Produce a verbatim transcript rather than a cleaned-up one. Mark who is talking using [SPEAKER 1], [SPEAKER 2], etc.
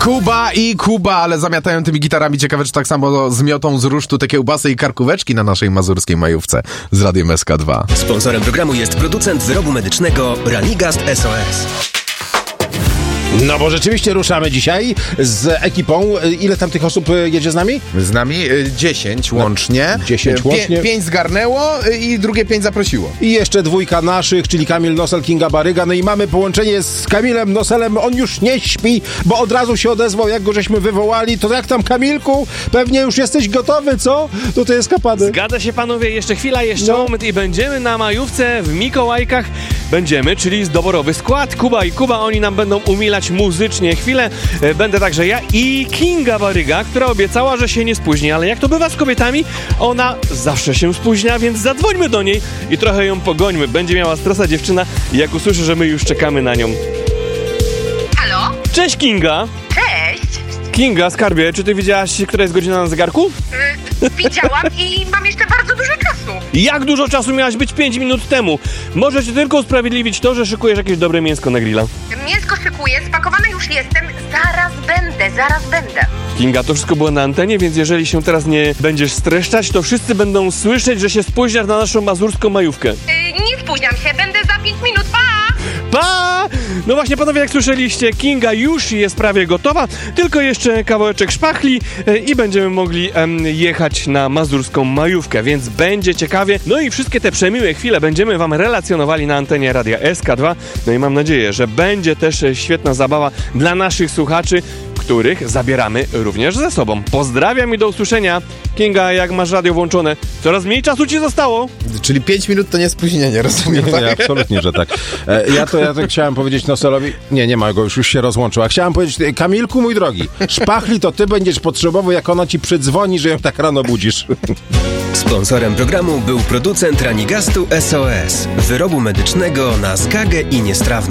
[SPEAKER 1] Kuba i Kuba, ale zamiatają tymi gitarami. Ciekawe, czy tak samo zmiotą z rusztu te kiełbasy i karkóweczki na naszej mazurskiej majówce z Radiem S K dwa.
[SPEAKER 2] Sponsorem programu jest producent wyrobu medycznego Ranigast S O S.
[SPEAKER 3] No bo rzeczywiście ruszamy dzisiaj z ekipą. Ile tam tych osób jedzie z nami?
[SPEAKER 1] Z nami dziesięć łącznie.
[SPEAKER 3] dziesięć łącznie.
[SPEAKER 1] Pię- pięć zgarnęło i drugie pięć zaprosiło.
[SPEAKER 3] I jeszcze dwójka naszych, czyli Kamil Nosel, Kinga Baryga. No i mamy połączenie z Kamilem Noselem. On już nie śpi, bo od razu się odezwał, jak go żeśmy wywołali. To jak tam, Kamilku? Pewnie już jesteś gotowy, co? Do tej eskapady.
[SPEAKER 4] Zgadza się, panowie. Jeszcze chwila, jeszcze
[SPEAKER 3] No.
[SPEAKER 4] moment i będziemy na majówce w Mikołajkach. Będziemy, czyli doborowy skład. Kuba i Kuba, oni nam będą umilać muzycznie chwilę. E, Będę także ja i Kinga Baryga, która obiecała, że się nie spóźni, ale jak to bywa z kobietami, ona zawsze się spóźnia, więc zadzwońmy do niej i trochę ją pogońmy. Będzie miała stresa dziewczyna, jak usłyszy, że my już czekamy na nią.
[SPEAKER 5] Halo?
[SPEAKER 4] Cześć, Kinga!
[SPEAKER 5] Cześć!
[SPEAKER 4] Kinga, skarbie, czy ty widziałaś, która jest godzina na zegarku?
[SPEAKER 5] Y, widziałam i mam jeszcze bardzo dużo czasu.
[SPEAKER 4] Jak dużo czasu miałaś być pięć minut temu? Możesz tylko usprawiedliwić to, że szykujesz jakieś dobre mięsko na grilla.
[SPEAKER 5] Mięsko szykuję, spakowana już jestem, zaraz będę, zaraz będę.
[SPEAKER 4] Kinga, to wszystko było na antenie, więc jeżeli się teraz nie będziesz streszczać, to wszyscy będą słyszeć, że się spóźniasz na naszą mazurską majówkę.
[SPEAKER 5] Y, nie spóźniam się, będę za pięć minut, pa!
[SPEAKER 4] Pa! No właśnie, panowie, jak słyszeliście, Kinga już jest prawie gotowa, tylko jeszcze kawałeczek szpachli e, i będziemy mogli em, jechać na mazurską majówkę, więc będzie ciekawie. No i wszystkie te przemiłe chwile będziemy wam relacjonowali na antenie Radia S K dwa. No i mam nadzieję, że będzie też e, świetna zabawa dla naszych słuchaczy, których zabieramy również ze sobą. Pozdrawiam i do usłyszenia. Kinga, jak masz radio włączone, coraz mniej czasu ci zostało.
[SPEAKER 1] Czyli pięć minut to nie spóźnienie, rozumiem,
[SPEAKER 3] Nie,
[SPEAKER 1] tak?
[SPEAKER 3] nie, absolutnie, że tak. E, ja to ja to chciałem powiedzieć Noselowi. Nie, nie ma go, już, już się rozłączył. A chciałem powiedzieć, Kamilku, mój drogi, szpachli to ty będziesz potrzebował, jak ona ci przydzwoni, że ją tak rano budzisz.
[SPEAKER 2] Sponsorem programu był producent Ranigastu S O S, wyrobu medycznego na zgagę i niestrawność.